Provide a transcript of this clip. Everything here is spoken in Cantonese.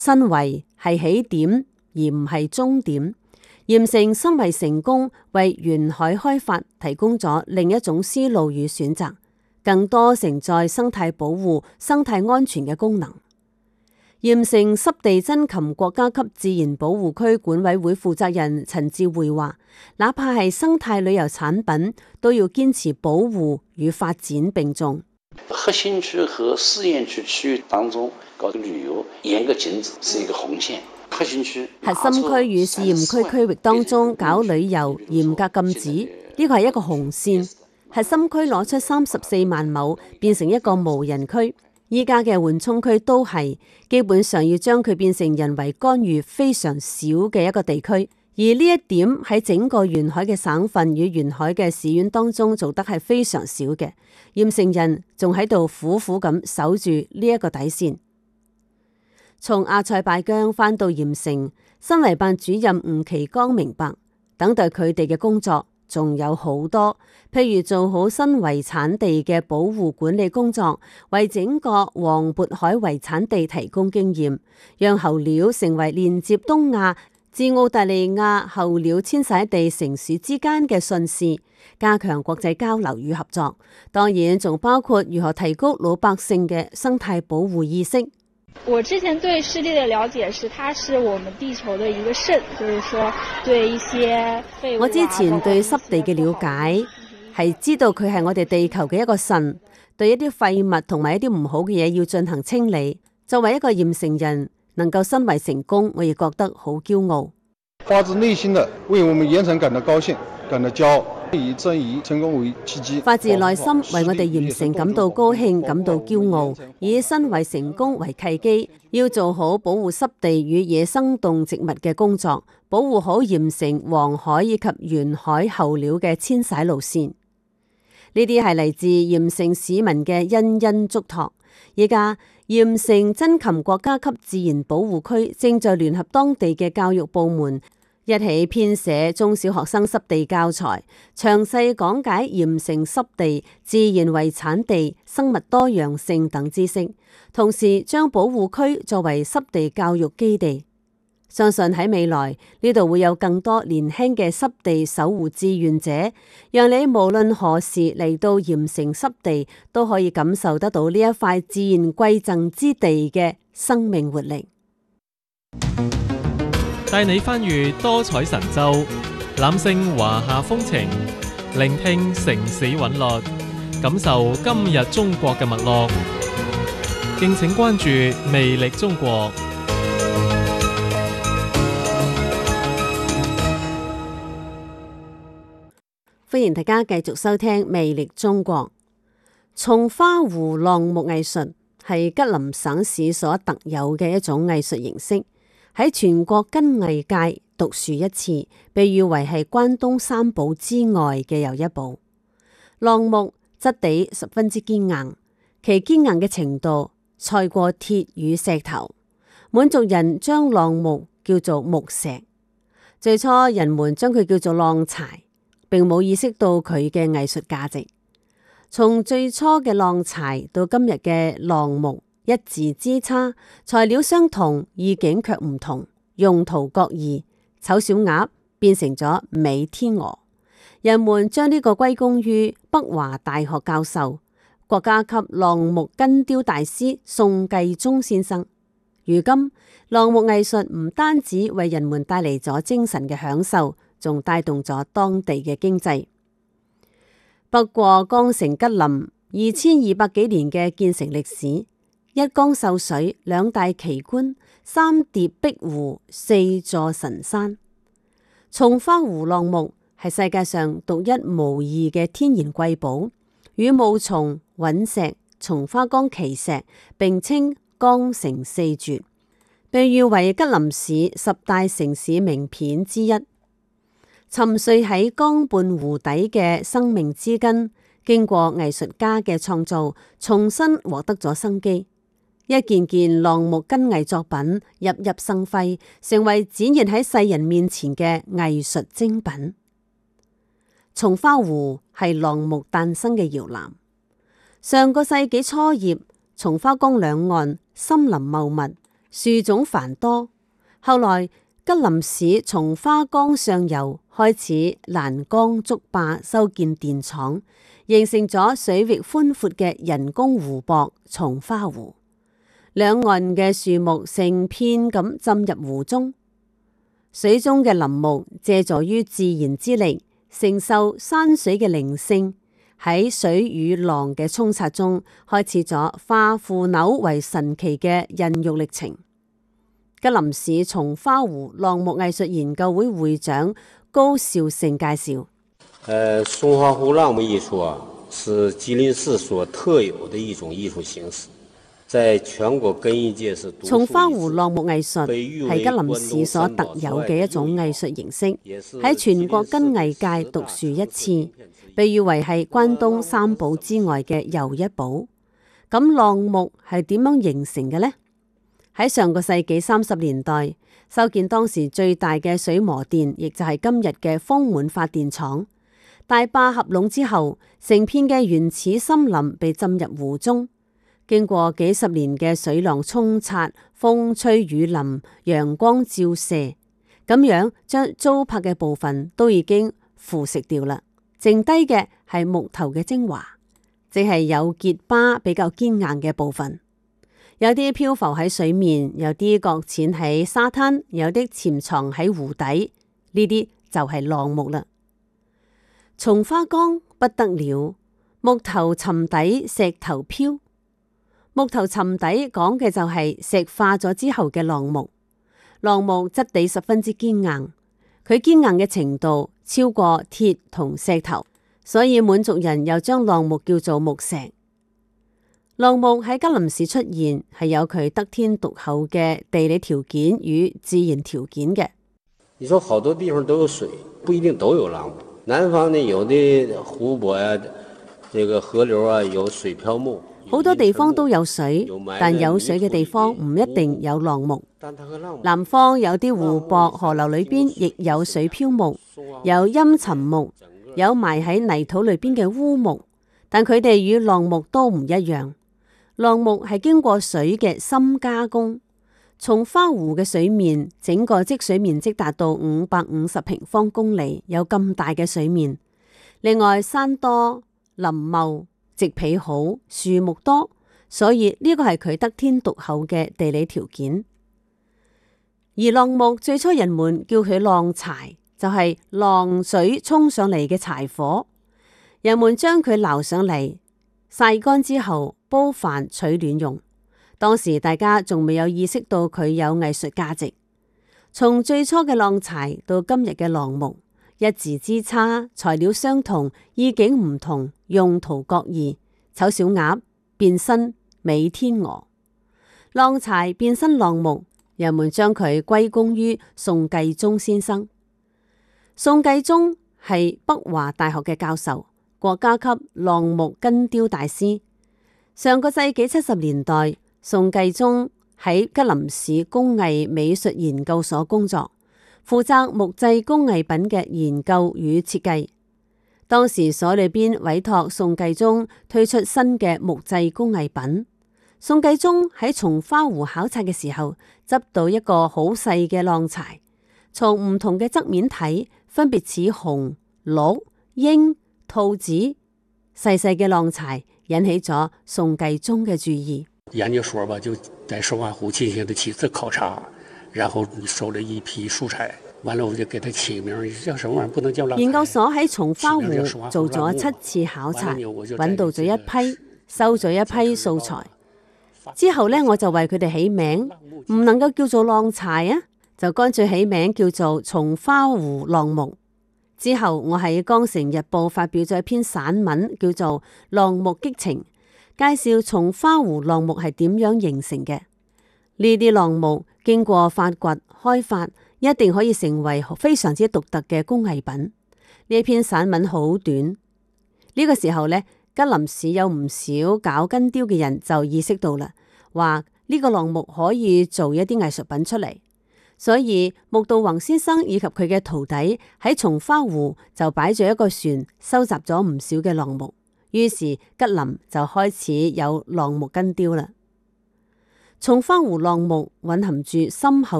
新圍係起點而唔係終點。鹽城新圍成功為沿海開發提供咗另一種思路與選擇，更多承載生態保護、生態安全嘅功能。鹽城濕地珍禽國家級自然保護區管委會負責人陳志慧話，哪怕係生態旅遊產品，都要堅持保護與發展並重。 核心區和試驗區區域當中搞旅遊嚴格禁止是一個紅線。核心區與試驗區區域當中搞旅遊嚴格禁止，呢個係一個紅線。核心區攞出34萬畝變成一個無人區，依家嘅緩衝區都係基本上要將佢變成人為干預非常少嘅一個地區，而呢一點喺整個沿海嘅省份與沿海嘅市縣當中做得係非常少嘅。鹽城人仲喺度苦苦咁守住呢一個底線。從阿塞拜疆返到鹽城，新圍辦主任吳其剛明白，等待佢哋嘅工作仲有好多，譬如做好新圍產地嘅保護管理工作，為整個黃渤海遺產地提供經驗，讓候鳥成為連接東亞至澳大利亞候鳥遷徙地城市之間嘅信使，加強國際交流與合作。當然仲包括如何提高老百姓嘅生態保護意識。 我之前對濕地的了解是，它是我們地球的一個腎，就是說對一些廢物。 我之前對濕地嘅了解係知道佢係我哋地球嘅一個腎，對一啲廢物同埋一啲唔好嘅嘢要進行清理。作為一個鹽城人，能夠新圍成功，我亦覺得好驕傲。 發自內心的為我們鹽城感到高興，感到驕傲。以正義成功為契機， 發自內心為我哋鹽城感到高興，感到驕傲。以新圍成功為契機，要做好保護濕地與野生動植物嘅工作，保護好鹽城、黃海以及沿海候鳥嘅遷徙路線。呢啲係嚟自鹽城市民嘅殷殷囑託。而家鹽城珍禽國家級自然保護區正在聯合當地嘅教育部門，一起編寫中小學生濕地教材，詳細講解鹽城濕地、自然遺產地、生物多樣性等知識，同時將保護區作為濕地教育基地。相信喺未來呢度會有更多年輕嘅濕地守護志願者，讓你無論何時嚟到鹽城濕地，都可以感受得到呢一塊自然饋贈之地嘅生命活力。 帶你翻閱多彩神州，覽勝華夏風情，聆聽城市韻律，感受今日中國嘅脈絡。敬請關注魅力中國。 歡迎大家繼續收聽魅力中國。松花湖浪木藝術係吉林省市所特有嘅一種藝術形式。喺全國根藝界獨樹一幟，被譽為係關東三寶之外嘅又一寶。浪木質地十分之堅硬，其堅硬嘅程度賽過鐵與石頭。滿族人將浪木叫做木石，最初人們將佢叫做浪柴，並冇意識到佢嘅藝術價值。從最初嘅浪柴到今日嘅浪木，一字之差，材料相同，意境卻唔同，用途各異。醜小鴨變成咗美天鵝，人們將呢個歸功於北華大學教授、國家級浪木根雕大師宋繼宗先生。如今，浪木藝術唔單止為人們帶嚟咗精神嘅享受，仲帶動咗當地嘅經濟。不過，江城吉林2200幾年嘅建成歷史，一江秀水，兩大奇觀，三疊碧湖，四座神山。松花湖浪木係世界上獨一無二嘅天然瑰寶，與霧叢、隕石、松花江奇石並稱江城四絕，被譽為吉林市10大城市名片之一。沉睡喺江畔湖底嘅生命之根，經過藝術家嘅創造，重新獲得咗生機。一件件浪木根藝作品熠熠生輝，成為展現喺世人面前嘅藝術精品。松花湖係浪木誕生嘅搖籃。上個世紀初葉，松花江兩岸森林茂密， 樹種繁多。後來吉林市松花江上游開始欄杆築壩修建電廠，形成咗水域寬闊嘅人工湖泊松花湖。兩岸嘅樹木成片咁浸入湖中，水中嘅林木借助於自然之力，承受山水嘅靈性，喺水與浪嘅沖刷中，開始咗化腐朽為神奇嘅孕育歷程。吉林市松花湖浪木藝術研究會會長高兆盛介紹： 松花湖浪木藝術啊，是吉林市所特有的一種藝術形式。在全國根藝界是松花湖浪木藝術係吉林市所特有嘅一種藝術形式，喺全國根藝界獨樹一幟，被譽為係關東三寶之外嘅又一寶。咁浪木係點樣形成嘅呢？喺上個世紀30年代，修建當時最大嘅水磨店，亦就係今日嘅豐滿發電廠。大壩合攏之後，成片嘅原始森林被浸入湖中。經過幾十年嘅水浪沖刷、風吹雨淋、陽光照射，咁樣將糟粕嘅部分都已經腐蝕掉啦，剩低嘅係木頭嘅精華，即係有結疤比較堅硬嘅部分。有啲漂浮喺水面，有啲擱淺喺沙灘，有啲潛藏喺湖底，呢啲就係浪木啦。松花江不得了，木頭沉底，石頭漂。木頭沉底講嘅就係石化咗之後嘅浪木。浪木質地十分之堅硬，佢堅硬嘅程度超過鐵同石頭，所以滿族人又將浪木叫做木石。浪木喺吉林市出現係有佢得天獨厚嘅地理條件與自然條件嘅。 你說好多地方都有水，不一定都有浪木。南方呢，有的湖泊啊，這個河流啊，有水漂木。 好多地方都有水，但有水嘅地方唔一定有浪木。南方有啲湖泊、河流裏邊亦有水漂木，有陰沉木，有埋喺泥土裏邊嘅烏木，但佢哋與浪木都唔一樣。浪木係經過水嘅深加工。松花湖嘅水面整個積水面積達到550平方公里，有咁大嘅水面。另外山多林茂，植被好，樹木多，所以呢個係佢得天獨厚嘅地理條件。而浪木最初人們叫佢浪柴，就係浪水衝上嚟嘅柴火。人們將佢撈上嚟，曬乾之後煲飯取暖用。當時大家仲未有意識到佢有藝術價值。從最初嘅浪柴到今日嘅浪木，一字之差，材料相同，意境唔同，用途各異。醜小鴨變身美天鵝，浪柴變身浪木，人們將佢歸功於宋繼宗先生。宋繼宗係北華大學嘅教授，國家級浪木根雕大師。上個世紀70年代，宋繼宗喺吉林市工藝美術研究所工作，負責木製工藝品嘅研究與設計。當時所裏邊委託宋繼宗推出新嘅木製工藝品。宋繼宗喺松花湖考察嘅時候，執到一個好細嘅浪柴，從唔同嘅側面睇，分別似熊、鹿、鷹、兔子，細細嘅浪柴引起咗宋繼宗嘅注意。 研究所吧，就在松花湖進行了幾次考察，然後收了一批素材，完了我就給他起名，叫什麼玩意兒？不能叫浪柴。 研究所喺松花湖做咗7次考察，揾到咗一批，收咗一批素材。之後呢，我就為佢哋起名，唔能夠叫做浪柴啊，就乾脆起名叫做松花湖浪木。之後我喺《江城日報》發表咗一篇散文，叫做《浪木激情》。介紹松花湖浪木係點樣形成嘅。呢啲浪木經過發掘開發，一定可以成為非常之獨特嘅工藝品。呢篇散文好短。呢個時候呢，吉林市有唔少搞根雕嘅人就意識到啦，話呢個浪木可以做一啲藝術品出嚟。所以木道宏先生以及佢嘅徒弟喺松花湖就擺咗一個船，收集咗唔少嘅浪木。於是吉林就開始有浪木根雕啦。 松花湖浪木蘊含住深厚